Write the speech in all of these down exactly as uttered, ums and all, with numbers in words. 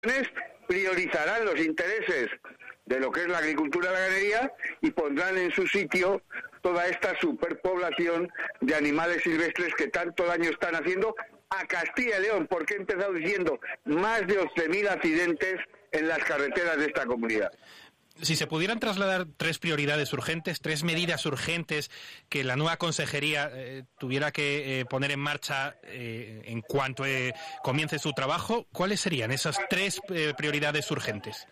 priorizarán los intereses de lo que es la agricultura y la ganadería y pondrán en su sitio toda esta superpoblación de animales silvestres que tanto daño están haciendo a Castilla y León, porque he empezado diciendo más de once mil accidentes en las carreteras de esta comunidad. Si se pudieran trasladar tres prioridades urgentes, tres medidas urgentes que la nueva consejería eh, tuviera que eh, poner en marcha eh, en cuanto eh, comience su trabajo, ¿cuáles serían esas tres eh, prioridades urgentes?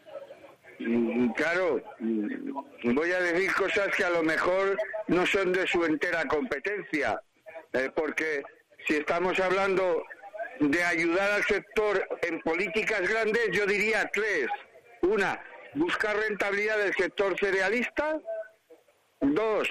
Claro, voy a decir cosas que a lo mejor no son de su entera competencia, eh, porque si estamos hablando de ayudar al sector en políticas grandes, yo diría tres. Una, buscar rentabilidad del sector cerealista. Dos,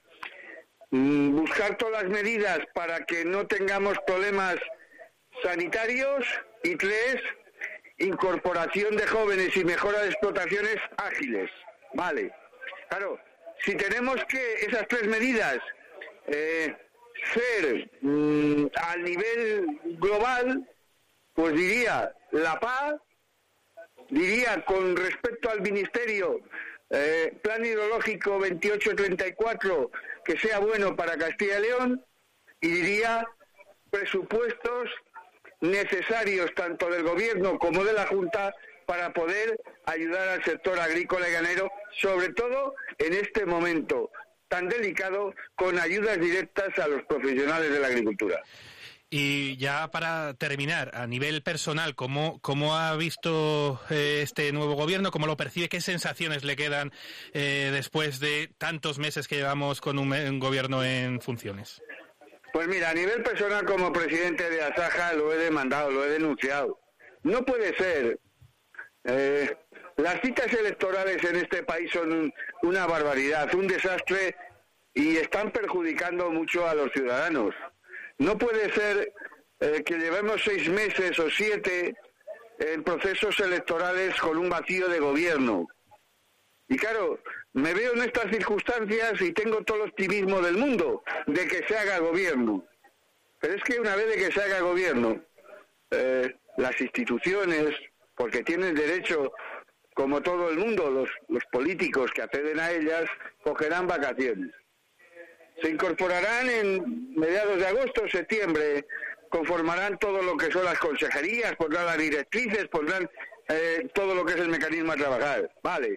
buscar todas las medidas para que no tengamos problemas sanitarios. Y tres, incorporación de jóvenes y mejora de explotaciones ágiles. Vale. Claro, si tenemos que esas tres medidas eh, ser mmm, al nivel global, pues diría la paz, diría con respecto al Ministerio, eh, Plan Hidrológico veintiocho treinta y cuatro, que sea bueno para Castilla y León, y diría presupuestos necesarios tanto del Gobierno como de la Junta para poder ayudar al sector agrícola y ganadero, sobre todo en este momento tan delicado, con ayudas directas a los profesionales de la agricultura. Y ya para terminar, a nivel personal, ¿cómo, cómo ha visto eh, este nuevo gobierno? ¿Cómo lo percibe? ¿Qué sensaciones le quedan eh, después de tantos meses que llevamos con un, un gobierno en funciones? Pues mira, a nivel personal, como presidente de Asaja, lo he demandado, lo he denunciado. No puede ser. Eh, las citas electorales en este país son una barbaridad, un desastre, y están perjudicando mucho a los ciudadanos. No puede ser eh, que llevemos seis meses o siete en procesos electorales con un vacío de gobierno. Y claro, me veo en estas circunstancias y tengo todo el optimismo del mundo de que se haga gobierno. Pero es que una vez de que se haga gobierno, eh, las instituciones, porque tienen derecho, como todo el mundo, los, los políticos que acceden a ellas, cogerán vacaciones. Se incorporarán en mediados de agosto o septiembre, conformarán todo lo que son las consejerías, pondrán las directrices, pondrán eh, todo lo que es el mecanismo a trabajar. Vale.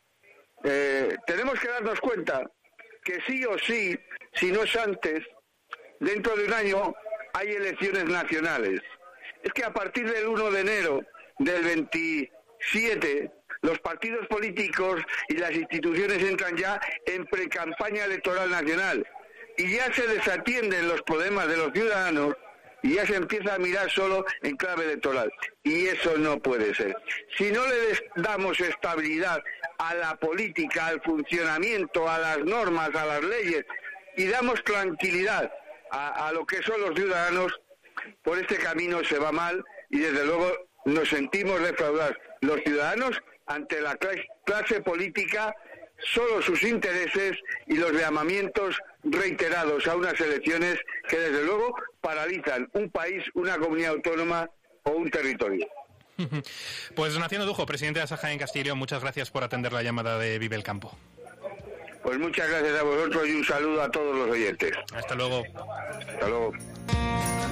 Eh, tenemos que darnos cuenta que sí o sí, si no es antes, dentro de un año hay elecciones nacionales. Es que a partir del uno de enero del veintisiete, los partidos políticos y las instituciones entran ya en precampaña electoral nacional y ya se desatienden los problemas de los ciudadanos y ya se empieza a mirar solo en clave electoral. Y eso no puede ser. Si no le damos estabilidad a la política, al funcionamiento, a las normas, a las leyes, y damos tranquilidad a, a lo que son los ciudadanos, por este camino se va mal y desde luego nos sentimos defraudados. Los ciudadanos ante la clase política, solo sus intereses y los llamamientos reiterados a unas elecciones que desde luego paralizan un país, una comunidad autónoma o un territorio. Pues Donaciano Dujo, presidente de Asaja en Castilla y León, muchas gracias por atender la llamada de Vive el Campo. Pues muchas gracias a vosotros y un saludo a todos los oyentes. Hasta luego. Hasta luego.